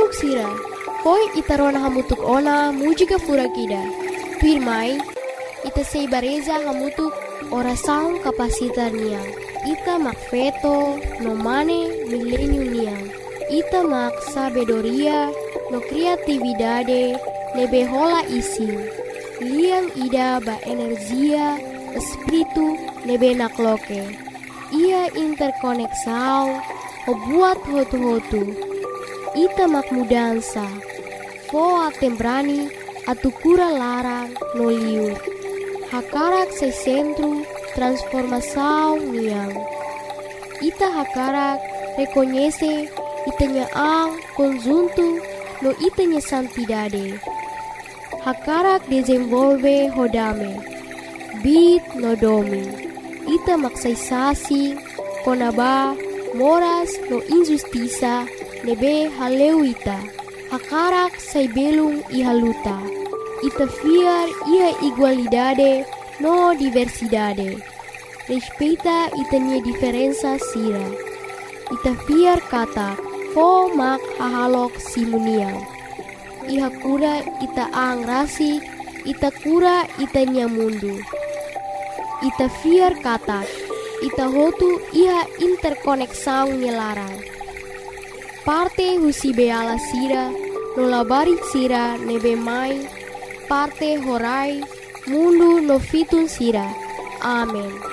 hamutuk sira. Poi itarona hamutuk ona mujika furakida. Pirmai, ita seibareza hamutuk ora saung kapasitar niang. Ita mak feto no mane milenium niang. Ita mak sabedoria no kreatividade nebe hola ising. Liang ida ba energia espiritu nebe nakloke. Ia interkoneksau o buat hotu-hotu. Ita mak mudansa. Foa tembrani atukura larang no liur. Hakarak se centro transformação niang. Ita hakarak reconhece itanya ang conjunto no itanya santidade. Hakarak desenvolve hodame. Bit no domi. Ita maksaisasi konaba moras no injustiça nebe haleu ita. Hakarak sai belung ihaluta. Ita fiar ia igualdade no diversidade. Respeita itanya diferença sira. Ita fiar kata fo mak hahalok simuniang. Iha kura ita ang rasi, ita kura itanya mundu. Ita fiar kata, ita hotu iha interkoneksau nyelarang. Parte husi beala sira, nolabari sira nebe mai, parte horai, mundu no fitun sira. Amen.